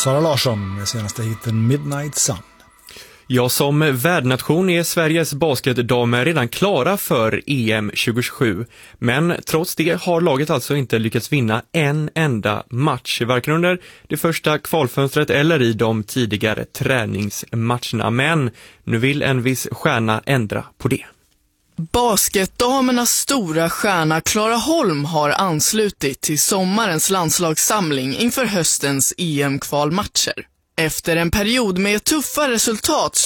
Sara Larsson med senaste hiten Midnight Sun. Ja, som värdnation är Sveriges basketdamer redan klara för EM 2027. Men trots det har laget alltså inte lyckats vinna en enda match, varken under det första kvalfönstret eller i de tidigare träningsmatcherna. Men nu vill en viss stjärna ändra på det. Basketdamernas stora stjärna Clara Holm har anslutit till sommarens landslagssamling inför höstens EM-kvalmatcher. Efter en period med tuffa resultat